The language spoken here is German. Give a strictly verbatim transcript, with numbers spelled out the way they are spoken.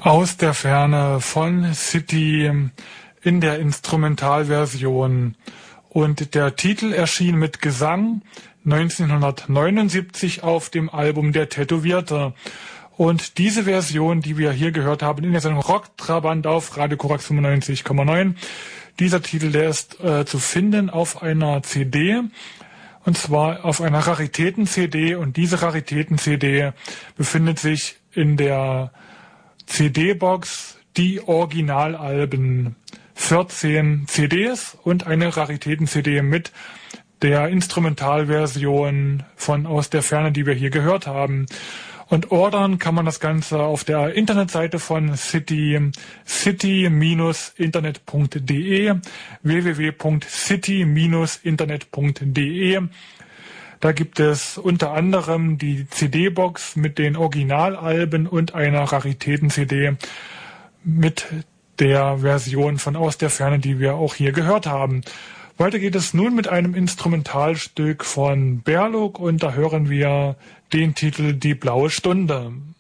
Aus der Ferne von City in der Instrumentalversion. Und der Titel erschien mit Gesang neunzehnhundertneunundsiebzig auf dem Album Der Tätowierte. Und diese Version, die wir hier gehört haben in der Sendung Rock Trabant auf Radio Korax fünfundneunzig Komma neun, dieser Titel, der ist äh, zu finden auf einer C D, und zwar auf einer Raritäten-C D, und diese Raritäten-C D befindet sich in der C D-Box die Originalalben, vierzehn C Ds und eine Raritäten-C D mit der Instrumentalversion von Aus der Ferne, die wir hier gehört haben. Und ordern kann man das Ganze auf der Internetseite von City, city Bindestrich internet punkt de, w w w Punkt city Bindestrich internet Punkt de. Da gibt es unter anderem die C D-Box mit den Originalalben und einer Raritäten-C D mit der Version von Aus der Ferne, die wir auch hier gehört haben. Weiter geht es nun mit einem Instrumentalstück von Berluk, und da hören wir den Titel Die blaue Stunde.